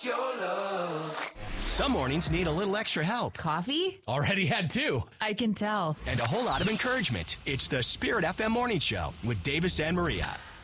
your love. Some mornings need a little extra help. Coffee? Already had two. I can tell. And a whole lot of encouragement. It's the Spirit FM Morning Show with Davis and Maria.